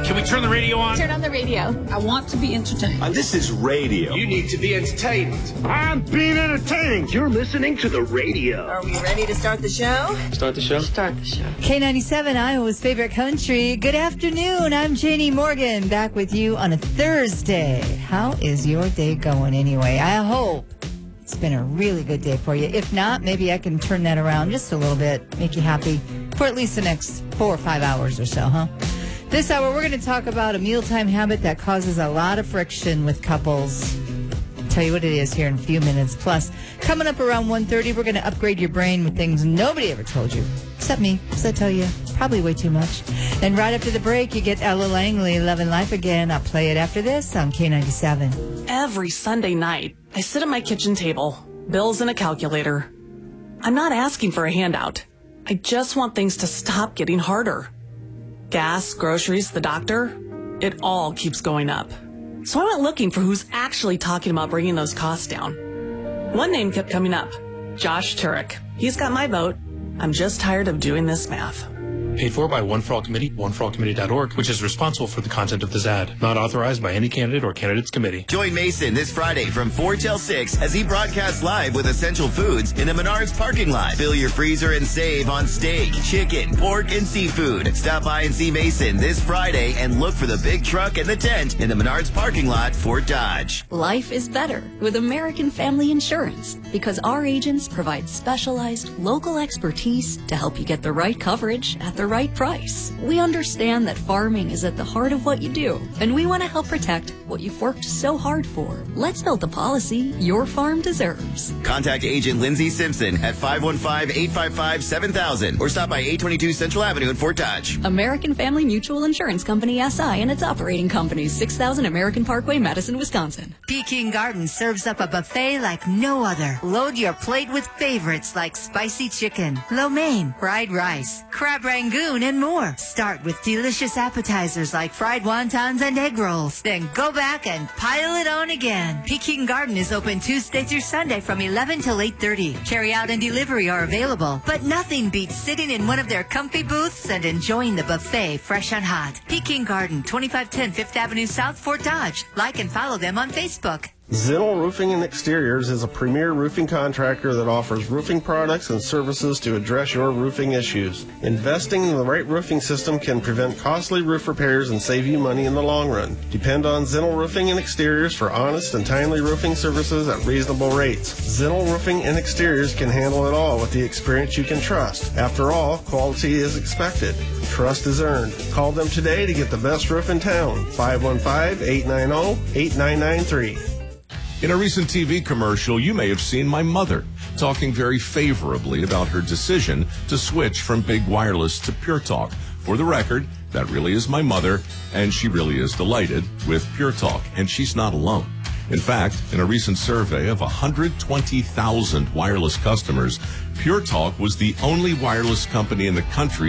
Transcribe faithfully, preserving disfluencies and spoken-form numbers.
Can we turn the radio on? Turn on the radio. I want to be entertained. Uh, this is radio. You need to be entertained. I'm being entertained. You're listening to the radio. Are we ready to start the show? Start the show? Start the show. K ninety-seven, Iowa's favorite country. Good afternoon. I'm Janie Morgan, back with you on a Thursday. How is your day going anyway? I hope it's been a really good day for you. If not, maybe I can turn that around just a little bit, make you happy for at least the next four or five hours or so, huh? This hour, we're going to talk about a mealtime habit that causes a lot of friction with couples. I'll tell you what it is here in a few minutes. Plus, coming up around one thirty, we're going to upgrade your brain with things nobody ever told you. Except me, because I tell you probably way too much. And right after the break, you get Ella Langley, Lovin' Life Again. I'll play it after this on K ninety-seven. Every Sunday night, I sit at my kitchen table, bills and a calculator. I'm not asking for a handout. I just want things to stop getting harder. Gas, groceries, the doctor, it all keeps going up. So I went looking for who's actually talking about bringing those costs down. One name kept coming up, Josh Turek. He's got my vote. I'm just tired of doing this math. Paid for by One for All Committee, one for all committee dot org, which is responsible for the content of this ad. Not authorized by any candidate or candidates committee. Join Mason this Friday from four till six as he broadcasts live with Essential Foods in the Menards parking lot. Fill your freezer and save on steak, chicken, pork, and seafood. Stop by and see Mason this Friday and look for the big truck and the tent in the Menards parking lot, Fort Dodge. Life is better with American Family Insurance because our agents provide specialized local expertise to help you get the right coverage at the right price. We understand that farming is at the heart of what you do, and we want to help protect what you've worked so hard for. Let's build the policy your farm deserves. Contact Agent Lindsay Simpson at five one five, eight five five, seven thousand or stop by eight twenty-two Central Avenue in Fort Dodge. American Family Mutual Insurance Company S I and its operating companies, six thousand American Parkway, Madison, Wisconsin. Peking Garden serves up a buffet like no other. Load your plate with favorites like spicy chicken, lo mein, fried rice, crab rangoon, and more. Start with delicious appetizers like fried wontons and egg rolls. Then go back and pile it on again. Peking Garden is open Tuesday through Sunday from eleven till eight thirty. Carry out and delivery are available, but nothing beats sitting in one of their comfy booths and enjoying the buffet fresh and hot. Peking Garden, twenty-five ten Fifth Avenue South, Fort Dodge. Like and follow them on Facebook. Zinnel Roofing and Exteriors is a premier roofing contractor that offers roofing products and services to address your roofing issues. Investing in the right roofing system can prevent costly roof repairs and save you money in the long run. Depend on Zinnel Roofing and Exteriors for honest and timely roofing services at reasonable rates. Zinnel Roofing and Exteriors can handle it all with the experience you can trust. After all, quality is expected. Trust is earned. Call them today to get the best roof in town. five one five, eight nine zero, eight nine nine three. In a recent T V commercial, you may have seen my mother talking very favorably about her decision to switch from Big Wireless to Pure Talk. For the record, that really is my mother, and she really is delighted with Pure Talk, and she's not alone. In fact, in a recent survey of one hundred twenty thousand wireless customers, Pure Talk was the only wireless company in the country